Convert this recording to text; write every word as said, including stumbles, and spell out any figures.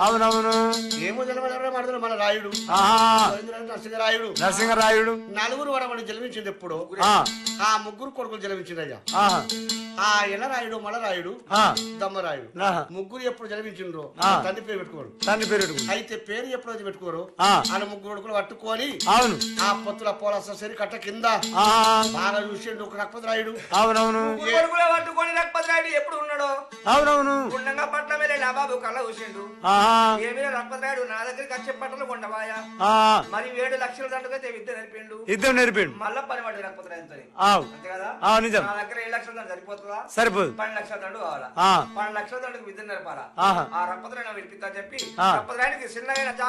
అవునవును ఏమో జన్మ మడతలు మన రాయుడు నరసింహరాయుడు నరసింహరాయుడు నలుగురు వడమని జన్మించింది ఎప్పుడు ఆ ముగ్గురు కొడుకులు జన్మించిందయ్యా ఆ ఎల్లరాయుడు మలరాయుడు దమ్మరాయుడు ముగ్గురు ఎప్పుడు జన్మించిండ్రో తండ్రి పేరు పెట్టుకోరు తండ్రి పేరు అయితే పేరు ఎప్పుడు పెట్టుకోరు ఆయన ముగ్గురు కొడుకులు పట్టుకొని అవును ఆ పొత్తుల పోలస సరి కట్ట కింద బాగా చూసిండు ఒక రక్పతిరాయుడు అవునవును కొడుకులు పట్టుకొని రక్పతిరాయుడు ఎప్పుడు ఉన్నాడో అవునవును గుండంగా పట్ల వెళ్ళే నవాబు కళ్ళ చూసిండు ఏమీ రక్పతిరాయుడు నా దగ్గరికి వచ్చే పట్టలు కొండవాయా మరి ఏడు లక్షల దండకైతే విద్య నేర్పిండు ఇద్దరు నేర్పిండు మళ్ళా పని పడి రక్పతిరాయుడు అంతే కదా నిజం నా దగ్గర ఏడు లక్షల దండ సరిపోతుందా సరిపోదు పన్నెండు లక్షల దండు కావాలా పన్నెండు లక్షల దండకు విద్య నేర్పాలా ఆ రక్పతిరాయుడు విడిపిస్తా చెప్పి రక్పతిరాయుడికి చిన్నగా